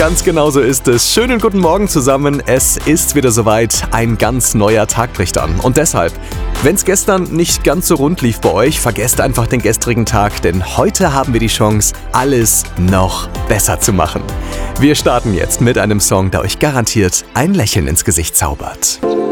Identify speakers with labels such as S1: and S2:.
S1: Ganz genau so ist es. Schönen guten Morgen zusammen. Es ist wieder soweit. Ein ganz neuer Tag bricht an. Und deshalb, wenn es gestern nicht ganz so rund lief bei euch, vergesst einfach den gestrigen Tag, denn heute haben wir die Chance, alles noch besser zu machen. Wir starten jetzt mit einem Song, der euch garantiert ein Lächeln ins Gesicht zaubert.